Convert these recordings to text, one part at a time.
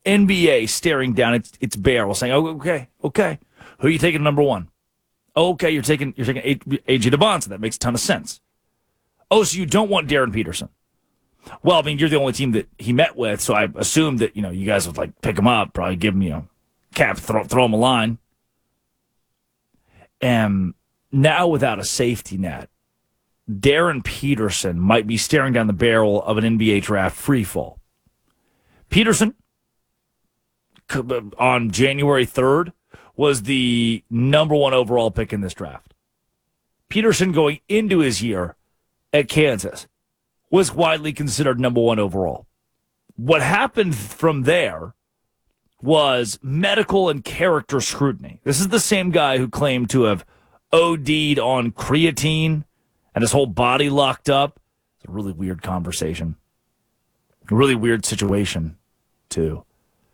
NBA staring down its barrel, saying, "Oh, okay, who are you taking number one? Okay, you're taking AJ DeBonsa. That makes a ton of sense. Oh, so you don't want Darren Peterson? Well, I mean, you're the only team that he met with, so I assumed that you guys would like pick him up, probably give him cap, throw him a line. And now, without a safety net, Darren Peterson might be staring down the barrel of an NBA draft freefall. Peterson, on January 3rd, was the number one overall pick in this draft. Peterson, going into his year at Kansas, was widely considered number one overall. What happened from there was medical and character scrutiny. This is the same guy who claimed to have OD'd on creatine and his whole body locked up. It's a really weird conversation. A really weird situation, too.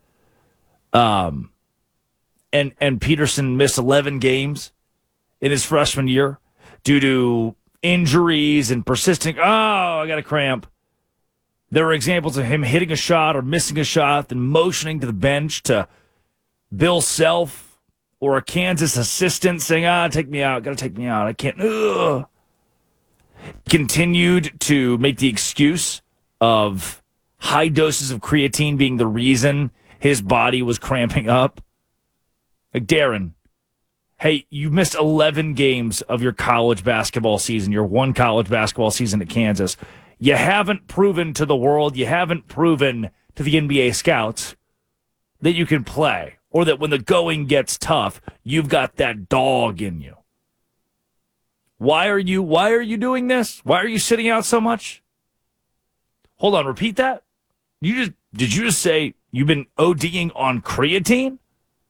And Peterson missed 11 games in his freshman year due to injuries and persisting, I got a cramp. There were examples of him hitting a shot or missing a shot, then motioning to the bench to Bill Self or a Kansas assistant saying, take me out, got to take me out, I can't. Ugh. Continued to make the excuse of high doses of creatine being the reason his body was cramping up. Like, Darren, hey, you missed 11 games of your college basketball season, your one college basketball season at Kansas. You haven't proven to the world, you haven't proven to the NBA scouts that you can play, or that when the going gets tough, you've got that dog in you. Why are you doing this? Why are you sitting out so much? Hold on, repeat that? Did you just say you've been ODing on creatine?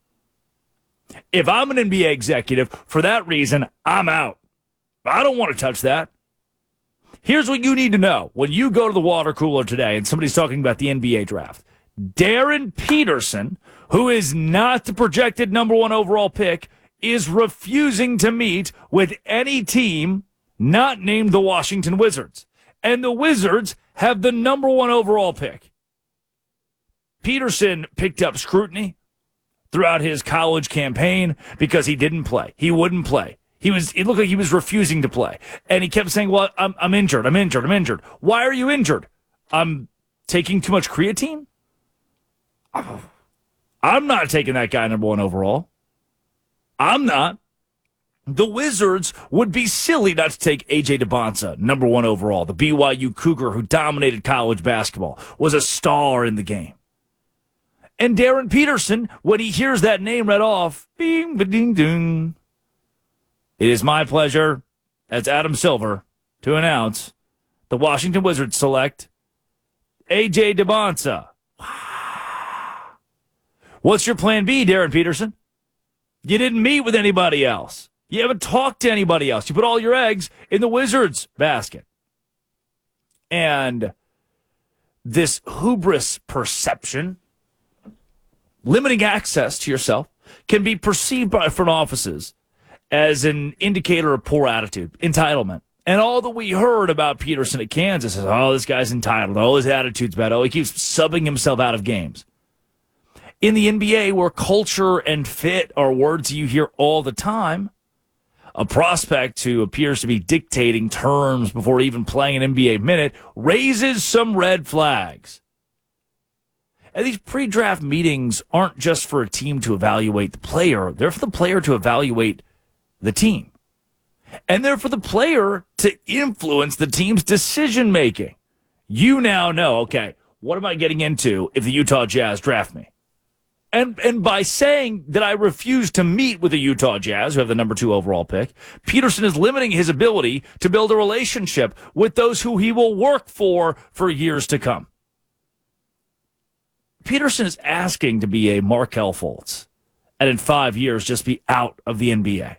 If I'm an NBA executive, for that reason, I'm out. I don't want to touch that. Here's what you need to know. When you go to the water cooler today and somebody's talking about the NBA draft, Darren Peterson, who is not the projected number one overall pick, is refusing to meet with any team not named the Washington Wizards. And the Wizards have the number one overall pick. Peterson picked up scrutiny throughout his college campaign because he didn't play. He wouldn't play. It looked like he was refusing to play. And he kept saying, well, I'm injured. Why are you injured? I'm taking too much creatine? I'm not taking that guy number one overall. I'm not. The Wizards would be silly not to take AJ DeBonsa, number one overall. The BYU Cougar who dominated college basketball, was a star in the game. And Darren Peterson, when he hears that name read off, bing, ba-ding, ding. It is my pleasure, as Adam Silver, to announce the Washington Wizards select AJ DeBonsa. What's your plan B, Darren Peterson? You didn't meet with anybody else. You haven't talked to anybody else. You put all your eggs in the Wizards basket. And this hubris perception, limiting access to yourself, can be perceived by front offices as an indicator of poor attitude, entitlement. And all that we heard about Peterson at Kansas is, this guy's entitled. Oh, his attitude's bad. Oh, he keeps subbing himself out of games. In the NBA, where culture and fit are words you hear all the time, a prospect who appears to be dictating terms before even playing an NBA minute raises some red flags. And these pre-draft meetings aren't just for a team to evaluate the player. They're for the player to evaluate the team. And they're for the player to influence the team's decision-making. You now know, okay, what am I getting into if the Utah Jazz draft me? And by saying that I refuse to meet with the Utah Jazz, who have the number 2 overall pick, Peterson is limiting his ability to build a relationship with those who he will work for years to come. Peterson is asking to be a Markelle Fultz and in 5 years just be out of the NBA.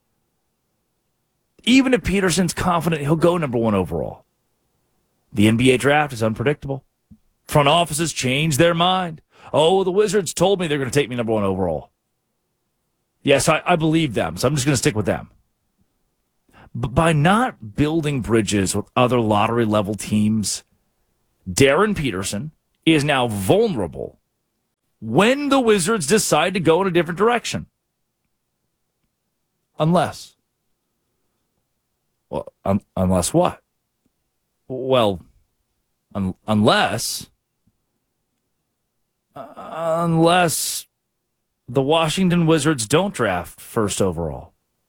Even if Peterson's confident he'll go number 1 overall. The NBA draft is unpredictable. Front offices change their mind. Oh, the Wizards told me they're going to take me number 1 overall. Yes, I believe them, so I'm just going to stick with them. But by not building bridges with other lottery-level teams, Darren Peterson is now vulnerable when the Wizards decide to go in a different direction. Unless what? Well, unless the Washington Wizards don't draft first overall.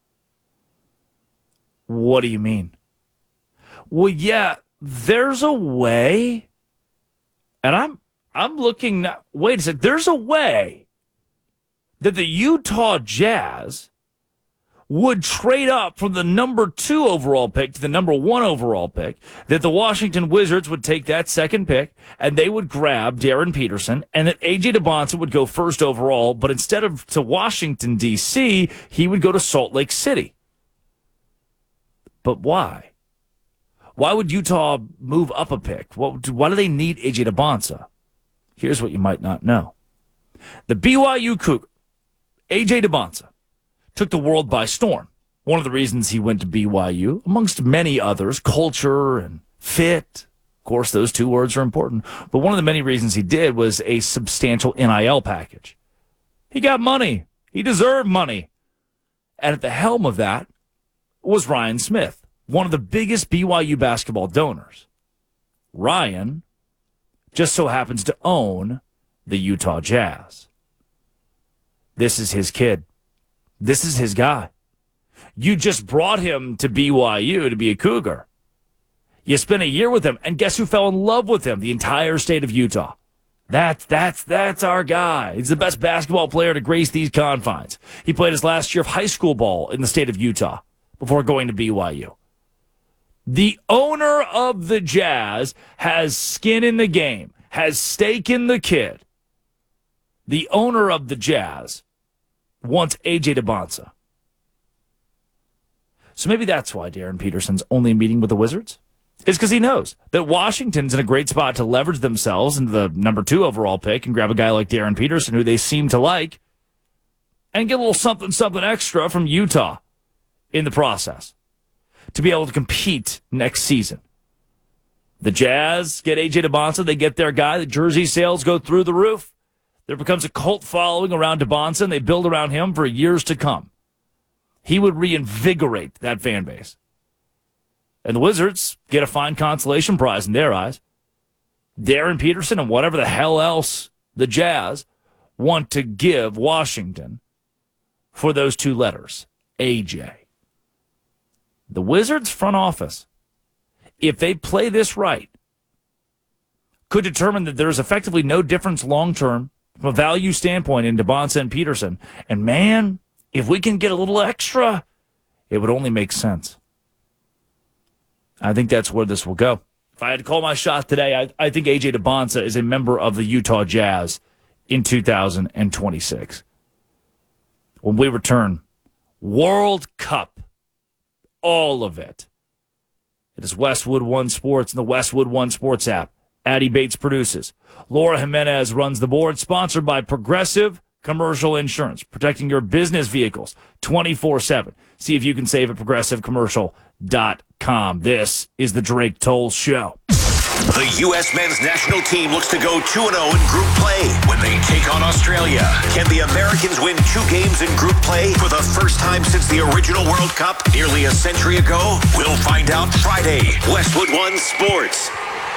What do you mean? Well, yeah, there's a way, and I'm looking now. Wait a second. There's a way that the Utah Jazz would trade up from the number 2 overall pick to the number 1 overall pick, that the Washington Wizards would take that second pick and they would grab Darren Peterson, and that A.J. Debonsa would go first overall, but instead of to Washington, D.C., he would go to Salt Lake City. But why? Why would Utah move up a pick? Why do they need A.J. Debonsa? Here's what you might not know. The BYU Cougar, A.J. Debonsa, took the world by storm. One of the reasons he went to BYU, amongst many others, culture and fit. Of course, those 2 words are important. But one of the many reasons he did was a substantial NIL package. He got money. He deserved money. And at the helm of that was Ryan Smith, one of the biggest BYU basketball donors. Ryan just so happens to own the Utah Jazz. This is his kid. This is his guy. You just brought him to BYU to be a Cougar. You spent a year with him, and guess who fell in love with him? The entire state of Utah. That's our guy. He's the best basketball player to grace these confines. He played his last year of high school ball in the state of Utah before going to BYU. The owner of the Jazz has skin in the game, has stake in the kid. The owner of the Jazz wants A.J. Debonsa. So maybe that's why Darren Peterson's only meeting with the Wizards. It's because he knows that Washington's in a great spot to leverage themselves into the number 2 overall pick and grab a guy like Darren Peterson, who they seem to like, and get a little something extra from Utah in the process to be able to compete next season. The Jazz get A.J. Debonsa. They get their guy. The jersey sales go through the roof. There becomes a cult following around Debonsa, and they build around him for years to come. He would reinvigorate that fan base. And the Wizards get a fine consolation prize in their eyes. Darren Peterson and whatever the hell else the Jazz want to give Washington for those 2 letters, A.J. The Wizards front office, if they play this right, could determine that there's effectively no difference long-term from a value standpoint in Debonsa and Peterson. And man, if we can get a little extra, it would only make sense. I think that's where this will go. If I had to call my shot today, I think A.J. Debonsa is a member of the Utah Jazz in 2026. When we return, World Cup, all of it. It is Westwood One Sports and the Westwood One Sports app. Addie Bates produces. Laura Jimenez runs the board, sponsored by Progressive Commercial Insurance, protecting your business vehicles 24/7. See if you can save at progressivecommercial.com. This is the Drake Toll Show. The U.S. men's national team looks to go 2-0 in group play when they take on Australia. Can the Americans win 2 games in group play for the first time since the original World Cup nearly a century ago? We'll find out Friday. Westwood One Sports.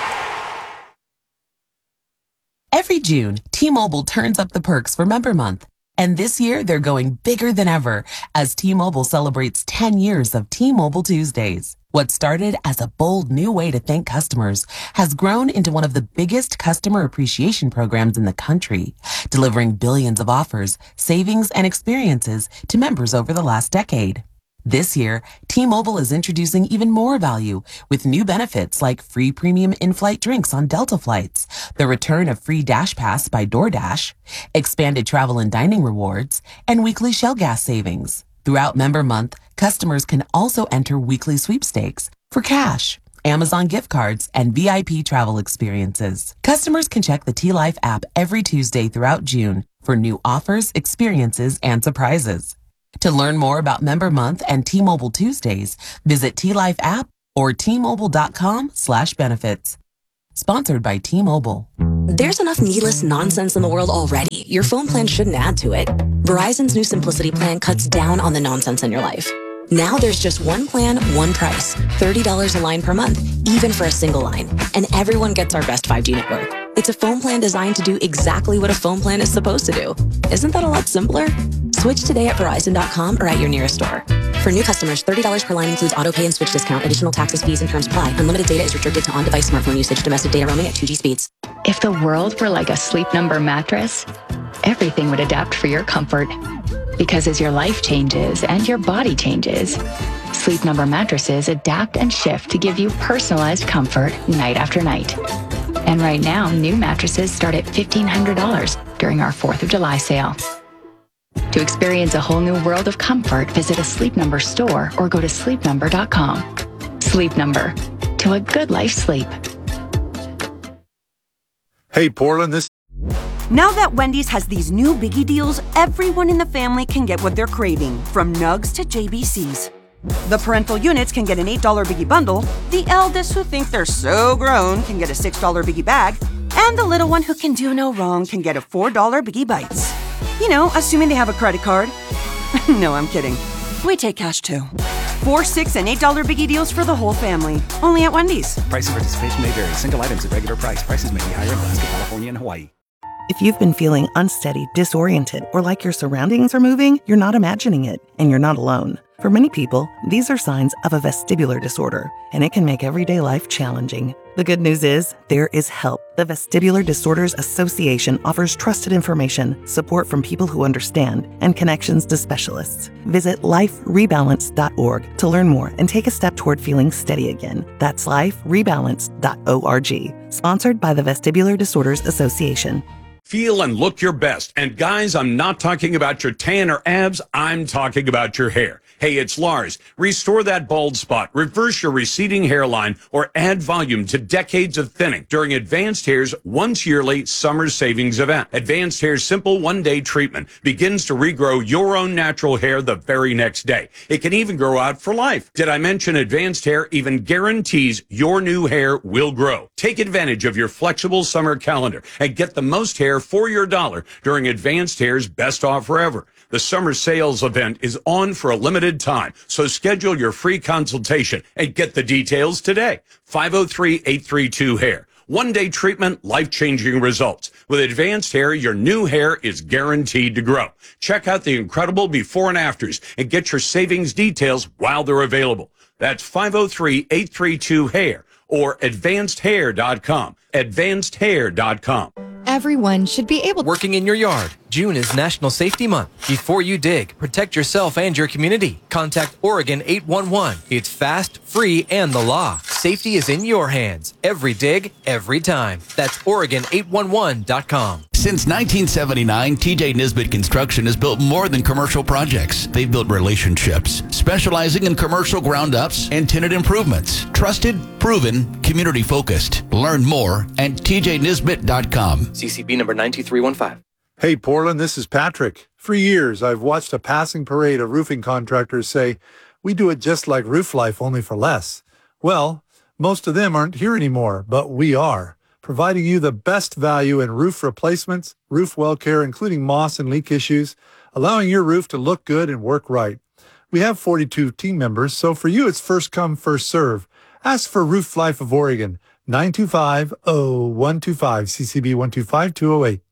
Every June, T-Mobile turns up the perks for Member Month. And this year, they're going bigger than ever as T-Mobile celebrates 10 years of T-Mobile Tuesdays. What started as a bold new way to thank customers has grown into one of the biggest customer appreciation programs in the country, delivering billions of offers, savings, and experiences to members over the last decade. This year, T-Mobile is introducing even more value with new benefits like free premium in-flight drinks on Delta flights, the return of free Dash Pass by DoorDash, expanded travel and dining rewards, and weekly Shell gas savings. Throughout Member Month, customers can also enter weekly sweepstakes for cash, Amazon gift cards, and VIP travel experiences. Customers can check the T-Life app every Tuesday throughout June for new offers, experiences, and surprises. To learn more about Member Month and T-Mobile Tuesdays, visit T-Life app or T-Mobile.com/benefits. Sponsored by T-Mobile. There's enough needless nonsense in the world already. Your phone plan shouldn't add to it. Verizon's new Simplicity plan cuts down on the nonsense in your life. Now there's just one plan, one price. $30 a line per month, even for a single line. And everyone gets our best 5G network. It's a phone plan designed to do exactly what a phone plan is supposed to do. Isn't that a lot simpler? Switch today at Verizon.com or at your nearest store. For new customers, $30 per line includes auto pay and switch discount. Additional taxes, fees, and terms apply. Unlimited data is restricted to on-device smartphone usage. Domestic data roaming at 2G speeds. If the world were like a Sleep Number mattress, everything would adapt for your comfort. Because as your life changes and your body changes, Sleep Number mattresses adapt and shift to give you personalized comfort night after night. And right now, new mattresses start at $1,500 during our 4th of July sale. To experience a whole new world of comfort, visit a Sleep Number store or go to sleepnumber.com. Sleep Number. To a good life sleep. Hey, Portland, this... Now that Wendy's has these new biggie deals, everyone in the family can get what they're craving, from nugs to JBCs. The parental units can get an $8 biggie bundle, the eldest who think they're so grown can get a $6 biggie bag, and the little one who can do no wrong can get a $4 biggie bites. You know, assuming they have a credit card. No, I'm kidding. We take cash too. 4, 6, and $8 biggie deals for the whole family. Only at Wendy's. Price and participation may vary. Single items at regular price. Prices may be higher in Alaska, California, and Hawaii. If you've been feeling unsteady, disoriented, or like your surroundings are moving, you're not imagining it, and you're not alone. For many people, these are signs of a vestibular disorder, and it can make everyday life challenging. The good news is, there is help. The Vestibular Disorders Association offers trusted information, support from people who understand, and connections to specialists. Visit liferebalance.org to learn more and take a step toward feeling steady again. That's liferebalance.org. Sponsored by the Vestibular Disorders Association. Feel and look your best. And guys, I'm not talking about your tan or abs. I'm talking about your hair. Hey, it's Lars. Restore that bald spot, reverse your receding hairline, or add volume to decades of thinning during Advanced Hair's once-yearly summer savings event. Advanced Hair's simple one-day treatment begins to regrow your own natural hair the very next day. It can even grow out for life. Did I mention Advanced Hair even guarantees your new hair will grow? Take advantage of your flexible summer calendar and get the most hair for your dollar during Advanced Hair's best offer ever. The summer sales event is on for a limited time, so schedule your free consultation and get the details today. 503-832-HAIR. One-day treatment, life-changing results. With Advanced Hair, your new hair is guaranteed to grow. Check out the incredible before and afters and get your savings details while they're available. That's 503-832-HAIR or advancedhair.com. Advancedhair.com. Everyone should be able... Working in your yard. June is National Safety Month. Before you dig, protect yourself and your community. Contact Oregon 811. It's fast, free, and the law. Safety is in your hands. Every dig, every time. That's Oregon811.com. Since 1979, TJ Nisbet Construction has built more than commercial projects. They've built relationships, specializing in commercial ground-ups and tenant improvements. Trusted, proven, community-focused. Learn more at tjnisbet.com. CCB number 92315. Hey, Portland, this is Patrick. For years, I've watched a passing parade of roofing contractors say, we do it just like Roof Life, only for less. Well, most of them aren't here anymore, but we are, providing you the best value in roof replacements, roof well care, including moss and leak issues, allowing your roof to look good and work right. We have 42 team members, so for you, it's first come, first serve. Ask for Roof Life of Oregon, 925-0125, CCB 125208.